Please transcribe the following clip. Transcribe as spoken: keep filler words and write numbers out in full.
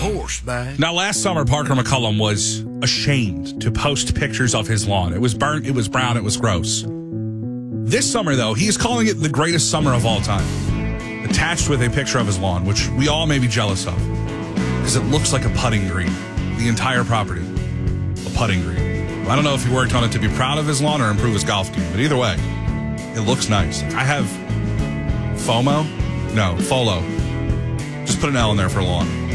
horseback. Now, last summer, Parker McCullum was ashamed to post pictures of his lawn. It was burnt, it was brown, it was gross. This summer, though, he's calling it the greatest summer of all time. Attached with a picture of his lawn, which we all may be jealous of, because it looks like a putting green. The entire property, a putting green. I don't know if he worked on it to be proud of his lawn or improve his golf game, but either way, it looks nice. I have FOMO? No, FOLO. Just put an L in there for lawn.